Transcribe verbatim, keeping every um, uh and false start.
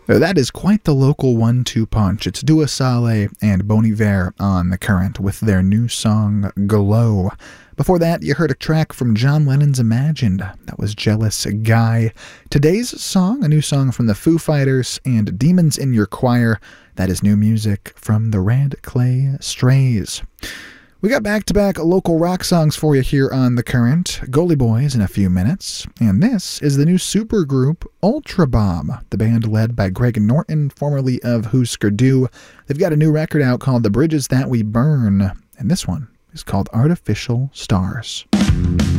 That is quite the local one two punch. It's Dua Saleh and Bon Iver on The Current with their new song, Glow. Before that, you heard a track from John Lennon's Imagined. That was Jealous Guy. Today's song, a new song from the Foo Fighters and Demons in Your Choir. That is new music from the Red Clay Strays. We got back-to-back local rock songs for you here on The Current. Goalie Boys in a few minutes. And this is the new supergroup Ultra Bomb, the band led by Greg Norton, formerly of Husker Du. They've got a new record out called The Bridges That We Burn, and this one is called Artificial Stars.